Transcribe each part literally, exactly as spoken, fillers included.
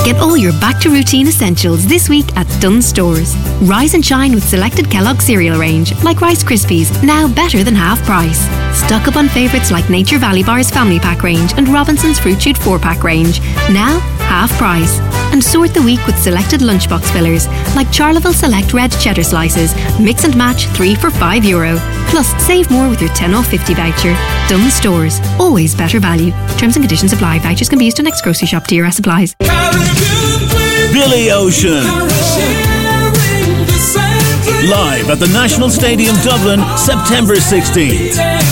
Get all your back-to-routine essentials this week at Dunnes Stores. Rise and shine with selected Kellogg cereal range, like Rice Krispies, now better than half price. Stock up on favourites like Nature Valley Bar's Family Pack range and Robinson's Fruit Shoot four pack range, now half price. And sort the week with selected lunchbox fillers, like Charleville Select Red Cheddar Slices, mix and match three for five euro. Plus, save more with your ten off fifty voucher. Dunnes Stores, always better value. Terms and conditions apply. Vouchers can be used to next grocery shop. T R S supplies. Billy Ocean, live at the National Stadium Dublin, September sixteenth.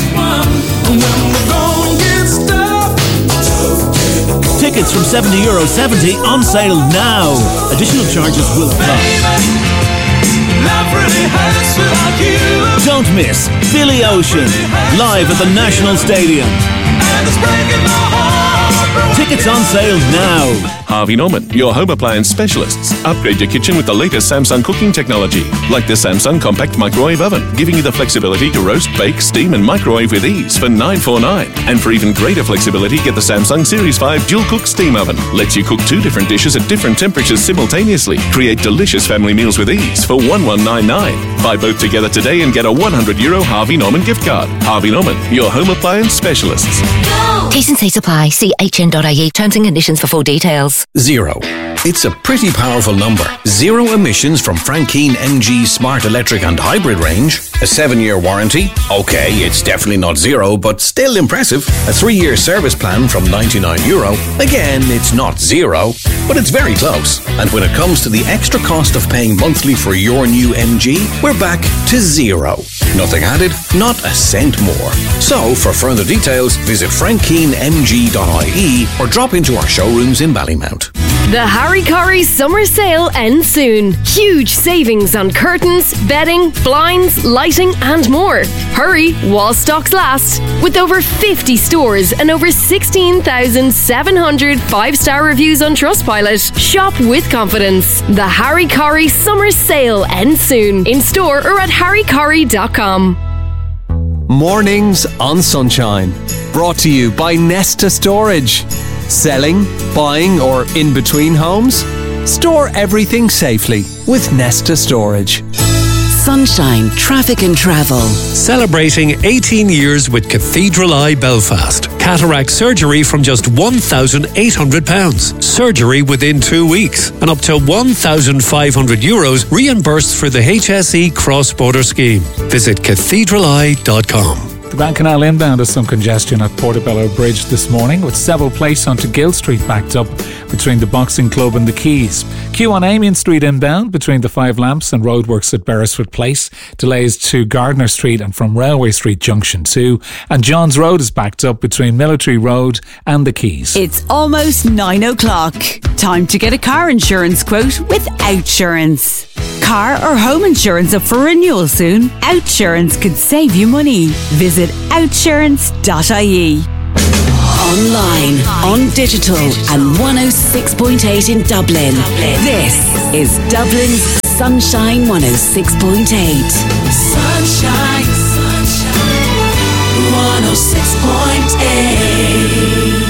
Tickets from seventy euro seventy on sale now. Additional charges will apply. Don't miss Billy Ocean, live at the National Stadium. Tickets on sale now. Harvey Norman, your home appliance specialists. Upgrade your kitchen with the latest Samsung cooking technology, like the Samsung Compact Microwave Oven, giving you the flexibility to roast, bake, steam and microwave with ease for nine forty-nine. And for even greater flexibility, get the Samsung Series five Dual Cook Steam Oven. Lets you cook two different dishes at different temperatures simultaneously. Create delicious family meals with ease for one thousand one hundred ninety-nine. Buy both together today and get a one hundred euro Harvey Norman gift card. Harvey Norman, your home appliance specialists. T's and C's apply. See h n dot i e. Terms and conditions for full details. Zero. It's a pretty powerful number. Zero emissions from Frankine M G Smart Electric and Hybrid range. A seven-year warranty. Okay, it's definitely not zero, but still impressive. A three-year service plan from ninety-nine euro. Again, it's not zero, but it's very close. And when it comes to the extra cost of paying monthly for your new M G, we're back to zero. Nothing added, not a cent more. So, for further details, visit frankine m g dot i e or drop into our showrooms in Ballymount. The Harry Corry summer sale ends soon. Huge savings on curtains, bedding, blinds, lighting and more. Hurry while stocks last. With over fifty stores and over sixteen thousand seven hundred five-star reviews on Trustpilot, shop with confidence. The Harry Corry summer sale ends soon. In store or at harry corry dot com. Mornings on Sunshine. Brought to you by Nesta Storage. Selling, buying or in between homes? Store everything safely with Nesta Storage. Sunshine Traffic and Travel. Celebrating eighteen years with Cathedral Eye Belfast. Cataract surgery from just one thousand eight hundred pounds. Surgery within two weeks. And up to one thousand five hundred euros reimbursed for the H S E cross-border scheme. Visit cathedral eye dot com. The Grand Canal inbound has some congestion at Portobello Bridge this morning, with several places onto Gill Street backed up between the Boxing Club and the Quays. Queue on Amiens Street inbound between the Five Lamps and roadworks at Beresford Place. Delays to Gardner Street and from Railway Street Junction two. And Johns Road is backed up between Military Road and the Quays. It's almost nine o'clock. Time to get a car insurance quote with Outsurance. Car or home insurance up for renewal soon? Outsurance could save you money. Visit outsurance dot i e. Online, on digital and one oh six point eight in Dublin. This is Dublin's Sunshine one oh six point eight. Sunshine, sunshine, one oh six point eight.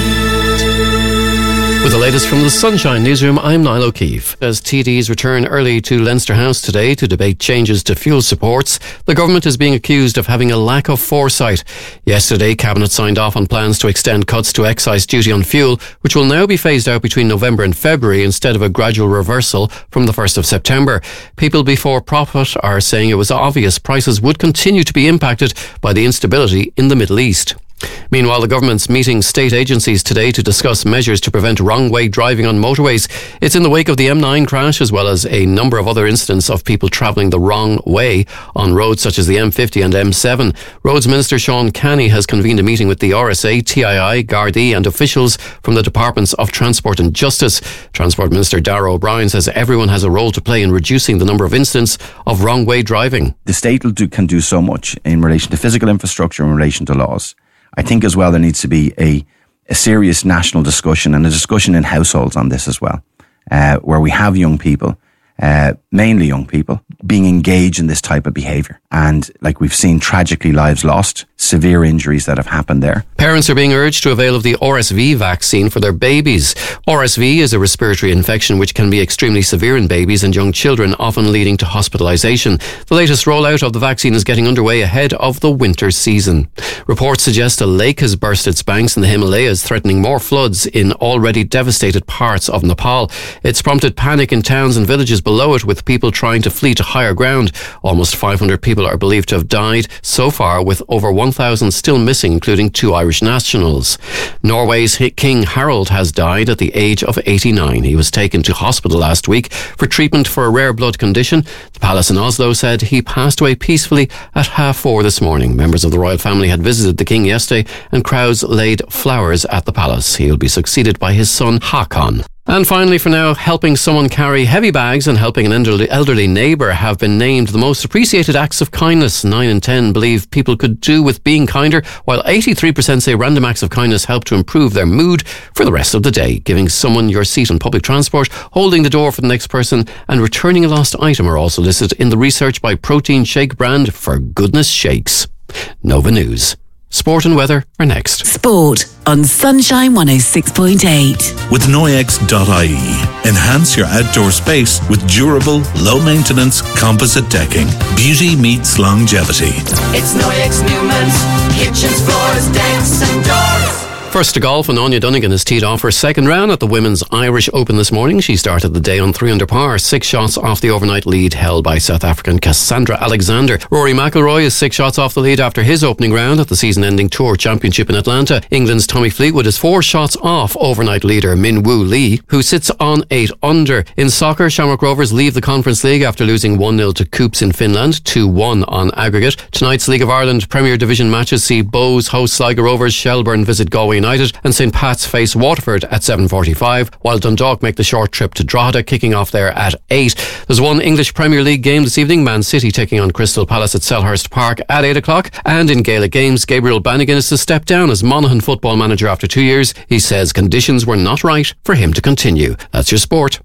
With the latest from the Sunshine Newsroom, I'm Niall O'Keefe. As T Ds return early to Leinster House today to debate changes to fuel supports, the government is being accused of having a lack of foresight. Yesterday, Cabinet signed off on plans to extend cuts to excise duty on fuel, which will now be phased out between November and February instead of a gradual reversal from the first of September. People before profit are saying it was obvious prices would continue to be impacted by the instability in the Middle East. Meanwhile, the government's meeting state agencies today to discuss measures to prevent wrong-way driving on motorways. It's in the wake of the M nine crash, as well as a number of other incidents of people travelling the wrong way on roads such as the M fifty and M seven. Roads Minister Sean Canny has convened a meeting with the R S A, T I I, Gardaí and officials from the Departments of Transport and Justice. Transport Minister Darragh O'Brien says everyone has a role to play in reducing the number of incidents of wrong-way driving. The state will do, can do so much in relation to physical infrastructure, in relation to laws. I think as well there needs to be a, a serious national discussion and a discussion in households on this as well, uh, where we have young people, uh, mainly young people, being engaged in this type of behaviour. And like we've seen tragically lives lost severe injuries that have happened there. Parents are being urged to avail of the R S V vaccine for their babies. R S V is a respiratory infection which can be extremely severe in babies and young children, often leading to hospitalisation. The latest rollout of the vaccine is getting underway ahead of the winter season. Reports suggest a lake has burst its banks in the Himalayas, threatening more floods in already devastated parts of Nepal. It's prompted panic in towns and villages below it, with people trying to flee to higher ground. Almost five hundred people are believed to have died so far, with over one thousand still missing, including two Irish nationals. Norway's King Harald has died at the age of eighty-nine. He was taken to hospital last week for treatment for a rare blood condition. The palace in Oslo said he passed away peacefully at half four this morning. Members of the royal family had visited the king yesterday and crowds laid flowers at the palace. He will be succeeded by his son Haakon. And finally, for now, helping someone carry heavy bags and helping an elderly, elderly neighbour have been named the most appreciated acts of kindness. Nine in ten believe people could do with being kinder, while eighty-three percent say random acts of kindness help to improve their mood for the rest of the day. Giving someone your seat on public transport, holding the door for the next person, and returning a lost item are also listed in the research by protein shake brand For Goodness Shakes. Nova News. Sport and weather are next. Sport on Sunshine one oh six point eight. With Noyex dot I E, enhance your outdoor space with durable, low-maintenance composite decking. Beauty meets longevity. It's Noyex Newman's kitchens, floors, decks and doors. First to golf, and Anya Dunnigan is teed off her second round at the Women's Irish Open this morning. She started the day on three under par, six shots off the overnight lead held by South African Cassandra Alexander. Rory McIlroy is six shots off the lead after his opening round at the season-ending Tour Championship in Atlanta. England's Tommy Fleetwood is four shots off overnight leader Min Woo Lee, who sits on eight under. In soccer, Shamrock Rovers leave the Conference League after losing one nil to Coops in Finland, two one on aggregate. Tonight's League of Ireland Premier Division matches see Bows host Sligo Rovers, Shelbourne visit Galway United, and St Pat's face Waterford at seven forty-five, while Dundalk make the short trip to Drogheda, kicking off there at eight. There's one English Premier League game this evening, Man City taking on Crystal Palace at Selhurst Park at eight o'clock, and in Gaelic games, Gabriel Bannigan is to step down as Monaghan football manager after two years. He says conditions were not right for him to continue. That's your sport.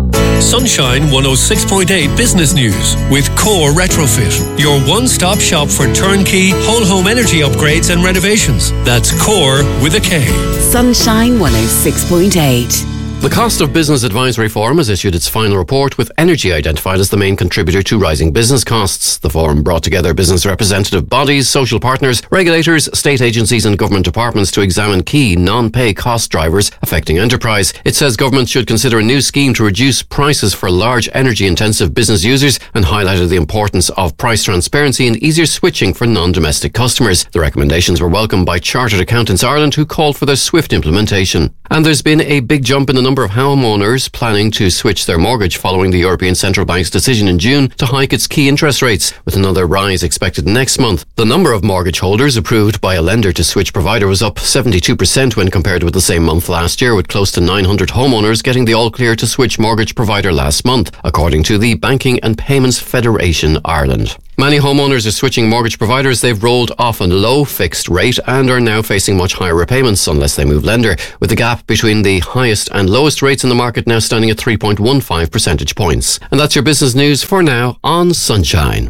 Sunshine one oh six point eight Business News with Core Retrofit, your one-stop shop for turnkey whole home energy upgrades and renovations. That's Core with a K. Sunshine one oh six point eight. The Cost of Business Advisory Forum has issued its final report, with energy identified as the main contributor to rising business costs. The forum brought together business representative bodies, social partners, regulators, state agencies and government departments to examine key non-pay cost drivers affecting enterprise. It says government should consider a new scheme to reduce prices for large energy-intensive business users, and highlighted the importance of price transparency and easier switching for non-domestic customers. The recommendations were welcomed by Chartered Accountants Ireland, who called for their swift implementation. And there's been a big jump in the number of homeowners planning to switch their mortgage following the European Central Bank's decision in June to hike its key interest rates, with another rise expected next month. The number of mortgage holders approved by a lender to switch provider was up seventy-two percent when compared with the same month last year, with close to nine hundred homeowners getting the all-clear to switch mortgage provider last month, according to the Banking and Payments Federation Ireland. Many homeowners are switching mortgage providers. They've rolled off a low fixed rate and are now facing much higher repayments unless they move lender, with the gap between the highest and lowest rates in the market now standing at three point one five percentage points. And that's your business news for now on Sunshine.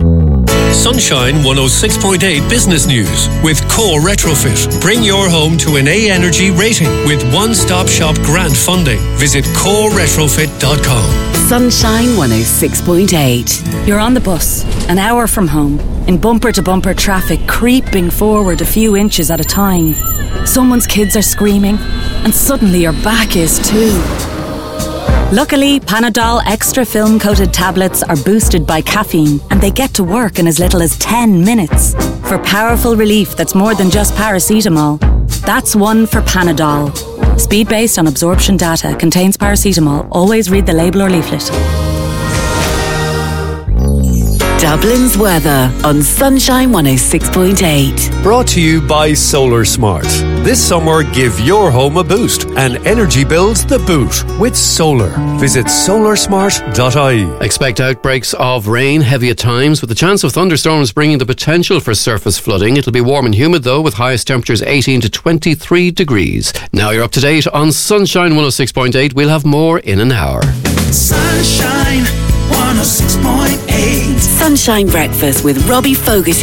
Sunshine one oh six point eight Business News with Core Retrofit. Bring your home to an A Energy rating with one-stop shop grant funding. Visit core retrofit dot com. Sunshine one oh six point eight. You're on the bus, an hour from home, in bumper-to-bumper traffic, creeping forward a few inches at a time. Someone's kids are screaming, and suddenly your back is too. Luckily, Panadol Extra film-coated tablets are boosted by caffeine, and they get to work in as little as ten minutes. For powerful relief that's more than just paracetamol. That's one for Panadol. Speed based on absorption data, contains paracetamol. Always read the label or leaflet. Dublin's weather on Sunshine one oh six point eight. Brought to you by Solar Smart. This summer, give your home a boost and energy bills the boot with solar. Visit solar smart dot I E. Expect outbreaks of rain, heavy at times, with the chance of thunderstorms bringing the potential for surface flooding. It'll be warm and humid though, with highest temperatures eighteen to twenty-three degrees. Now you're up to date on Sunshine one oh six point eight. We'll have more in an hour. Sunshine one oh six point eight. Sunshine Breakfast with Robbie Fogarty.